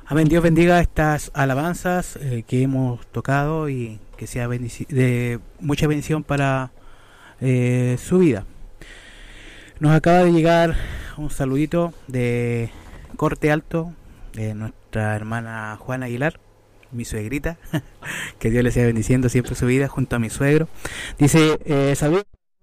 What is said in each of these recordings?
Amén. Dios bendiga estas alabanzas que hemos tocado y que sea de mucha bendición para su vida. Nos acaba de llegar un saludito de Corte Alto de nuestra hermana Juana Aguilar, mi suegrita. Que Dios le sea bendiciendo siempre su vida junto a mi suegro. Dice, salud,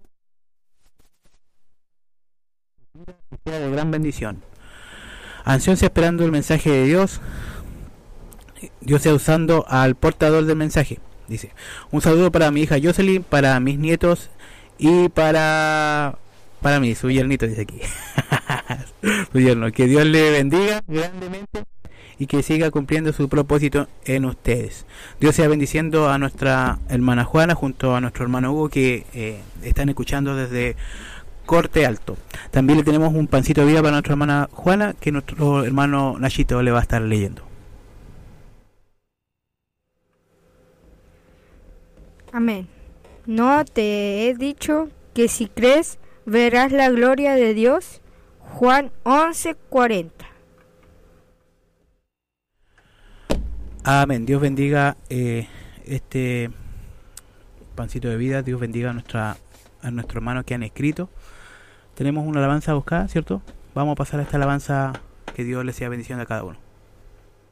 que sea de gran bendición. Ansiosa esperando el mensaje de Dios. Dios sea usando al portador del mensaje. Dice, un saludo para mi hija Jocelyn, para mis nietos y para mí, su yernito, dice aquí. Su yerno. Que Dios le bendiga grandemente y que siga cumpliendo su propósito en ustedes. Dios sea bendiciendo a nuestra hermana Juana junto a nuestro hermano Hugo, que están escuchando desde Corte Alto. También le tenemos un pancito de vida para nuestra hermana Juana, que nuestro hermano Nachito le va a estar leyendo. Amén. ¿No te he dicho que si crees verás la gloria de Dios? Juan 11:40. Amén. Dios bendiga este pancito de vida. Dios bendiga a nuestro hermano que han escrito. Tenemos una alabanza buscada, ¿cierto? Vamos a pasar a esta alabanza. Que Dios les sea bendición a cada uno.